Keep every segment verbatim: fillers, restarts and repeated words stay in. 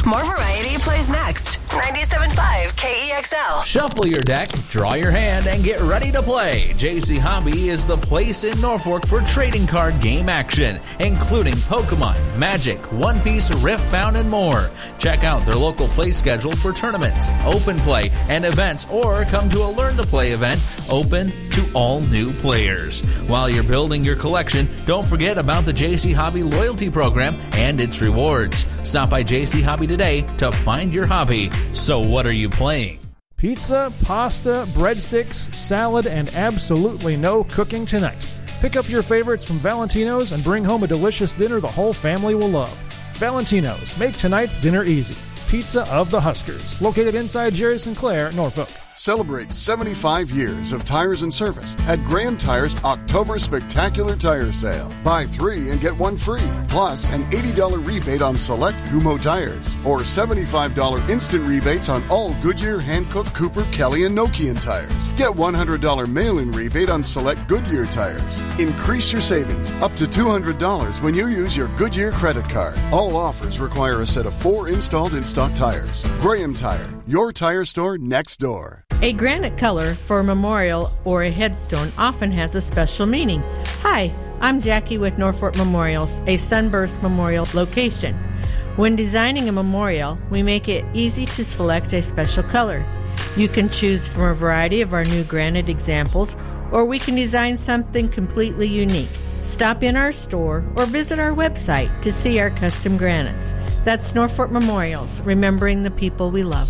More variety plays next. ninety-seven point five K E X L. Shuffle your deck, draw your hand, and get ready to play. J C Hobby is the place in Norfolk for trading card game action, including Pokemon, Magic, One Piece, Riftbound, and more. Check out their local play schedule for tournaments, open play, and events, or come to a Learn to Play event open to all new players. While you're building your collection, don't forget about the J C Hobby loyalty program and its rewards. Stop by J C Hobby today to find your hobby. So what are you playing? Pizza, pasta, breadsticks, salad, and absolutely no cooking tonight. Pick up your favorites from Valentino's and bring home a delicious dinner the whole family will love. Valentino's, make tonight's dinner easy. Pizza of the Huskers, located inside Jerry Sinclair, Norfolk. Celebrate seventy-five years of tires and service at Graham Tire's October Spectacular Tire Sale. Buy three and get one free, plus an eighty dollars rebate on select Kumho tires, or seventy-five dollars instant rebates on all Goodyear, Hankook, Cooper, Kelly, and Nokian tires. Get one hundred dollars mail-in rebate on select Goodyear tires. Increase your savings up to two hundred dollars when you use your Goodyear credit card. All offers require a set of four installed in-stock tires. Graham Tire, your tire store next door. A granite color for a memorial or a headstone often has a special meaning. Hi, I'm Jackie with Norfolk Memorials, a Sunburst Memorial location. When designing a memorial, we make it easy to select a special color. You can choose from a variety of our new granite examples, or we can design something completely unique. Stop in our store or visit our website to see our custom granites. That's Norfolk Memorials, remembering the people we love.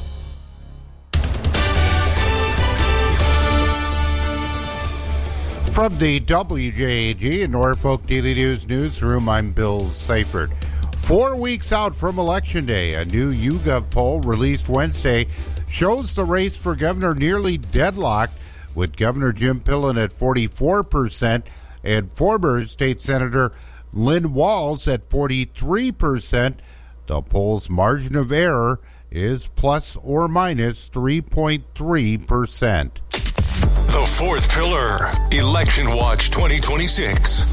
From the W J A G and Norfolk Daily News newsroom, I'm Bill Seifert. Four weeks out from Election Day, a new YouGov poll released Wednesday shows the race for governor nearly deadlocked, with Governor Jim Pillen at forty-four percent and former State Senator Lynn Walz at forty-three percent. The poll's margin of error is plus or minus three point three percent. The Fourth Pillar, Election Watch twenty twenty-six.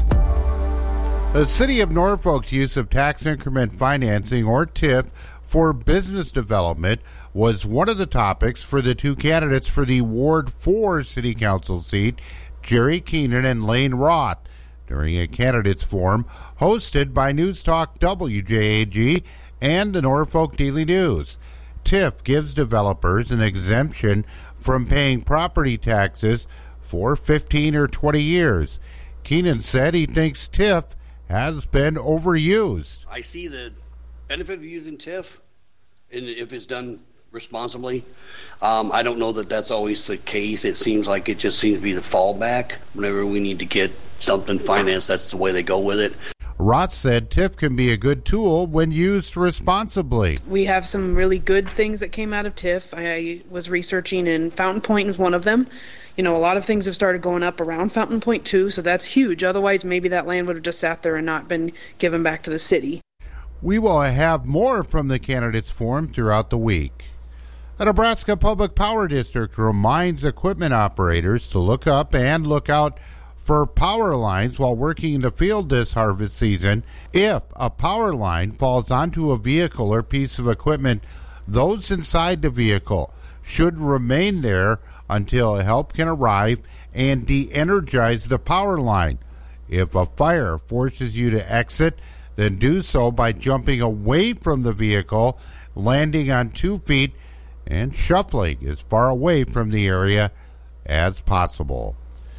The City of Norfolk's use of tax increment financing, or T I F, for business development was one of the topics for the two candidates for the Ward four City Council seat, Jerry Keenan and Lane Roth, during a candidates forum hosted by News Talk W J A G and the Norfolk Daily News. T I F gives developers an exemption from paying property taxes for fifteen or twenty years. Keenan said he thinks T I F has been overused. I see the benefit of using T I F, and if it's done responsibly. Um, I don't know that that's always the case. It seems like it just seems to be the fallback. Whenever we need to get something financed, that's the way they go with it. Roth said T I F can be a good tool when used responsibly. We have some really good things that came out of T I F. I was researching, and Fountain Point was one of them. You know, a lot of things have started going up around Fountain Point too, so that's huge. Otherwise, maybe that land would have just sat there and not been given back to the city. We will have more from the candidates forum throughout the week. The Nebraska Public Power District reminds equipment operators to look up and look out for power lines while working in the field this harvest season. If a power line falls onto a vehicle or piece of equipment, those inside the vehicle should remain there until help can arrive and de-energize the power line. If a fire forces you to exit, then do so by jumping away from the vehicle, landing on two feet, and shuffling as far away from the area as possible.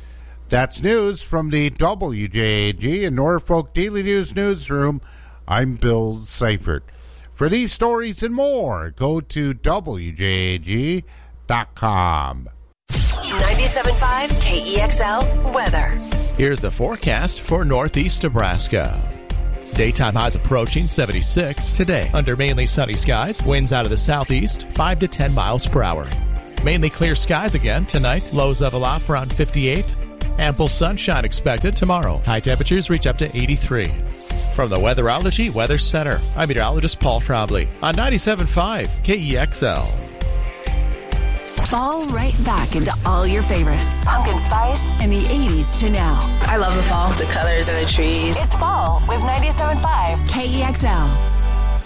That's news from the W J A G and Norfolk Daily News newsroom. I'm Bill Seifert. For these stories and more, go to W J A G dot com. ninety-seven point five K E X L weather. Here's the forecast for northeast Nebraska. Daytime highs approaching seventy-six today. Under mainly sunny skies, winds out of the southeast, five to ten miles per hour. Mainly clear skies again tonight. Lows level off around fifty-eight. Ample sunshine expected tomorrow. High temperatures reach up to eighty-three. From the Weatherology Weather Center, I'm meteorologist Paul Frobley on ninety-seven point five K E X L. Fall right back into all your favorites. Pumpkin spice in the eighties to now. I love the fall, the colors and the trees. It's fall with ninety-seven point five K E X L.